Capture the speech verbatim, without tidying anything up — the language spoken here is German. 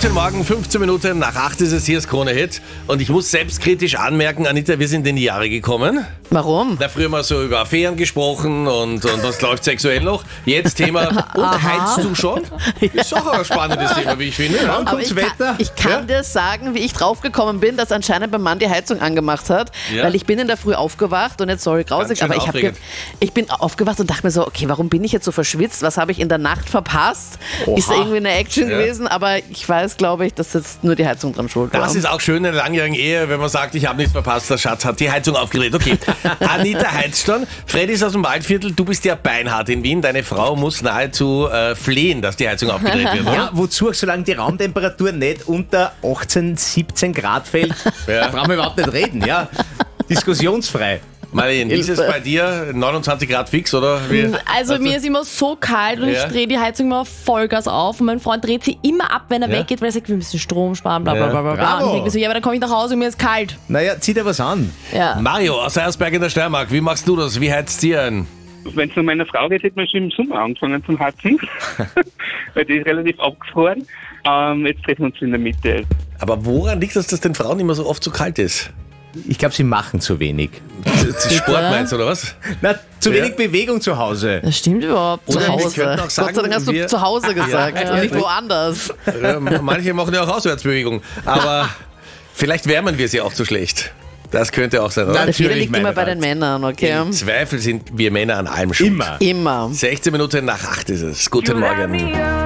Guten Morgen, fünfzehn Minuten nach acht ist es, hier ist Krone Hit. Und ich muss selbstkritisch anmerken, Anita, wir sind in die Jahre gekommen. Warum? Da früher mal so über Affären gesprochen und, und was läuft sexuell noch. Jetzt Thema, und heizt du schon? Ist auch ein spannendes Thema, wie ich finde. Ja? Aber ich kann, ich kann ja? dir sagen, wie ich draufgekommen bin, dass anscheinend mein Mann die Heizung angemacht hat, ja. weil ich bin in der Früh aufgewacht und jetzt, sorry, grausig, aber ich, hab ge- ich bin aufgewacht und dachte mir so, okay, warum bin ich jetzt so verschwitzt? Was habe ich in der Nacht verpasst? Oha. Ist irgendwie eine Action ja. gewesen, aber ich weiß, glaube ich, dass jetzt nur die Heizung dran schuld war. Das ist auch schön in einer langjährigen Ehe, wenn man sagt, ich habe nichts verpasst, der Schatz hat die Heizung aufgedreht. Okay, Anita heizt schon. Freddy ist aus dem Waldviertel, du bist ja beinhart in Wien. Deine Frau muss nahezu äh, flehen, dass die Heizung aufgedreht wird. Oder? Ja, wozu, solange die Raumtemperatur nicht unter achtzehn, siebzehn Grad fällt, ja. brauchen wir überhaupt nicht reden. Ja, diskussionsfrei. Marlene, wie ist es bei dir? neunundzwanzig Grad fix, oder? Wie? Also mir ist immer so kalt und ja. ich drehe die Heizung immer auf Vollgas auf und mein Freund dreht sie immer ab, wenn er ja. weggeht, weil er sagt, wir müssen Strom sparen, bla bla bla bla. Ja. Und ich denke so, ja, aber dann komme ich nach Hause und mir ist kalt. Naja, zieh dir was an. Ja. Mario aus Eiersberg in der Steiermark, wie machst du das? Wie heizt ihr ein? Wenn es um meine Frau geht, hätte man schon im Sommer angefangen zum Heizen, weil die ist relativ abgefroren. Ähm, jetzt treffen wir uns in der Mitte. Aber woran liegt es, dass den Frauen immer so oft so kalt ist? Ich glaube, sie machen zu wenig. Sport meinst du, oder was? Na, zu ja. wenig Bewegung zu Hause. Das stimmt überhaupt. Oder zu Hause. Auch sagen, Gott sei Dank hast du zu Hause gesagt ja. und nicht woanders. Ja, manche machen ja auch Auswärtsbewegung. Aber vielleicht wärmen wir sie auch zu schlecht. Das könnte auch sein, oder? Der Fehler liegt immer bei den Männern, okay? Im Zweifel sind wir Männer an allem schuld. Immer. Immer. sechzehn Minuten nach acht ist es. Guten Morgen.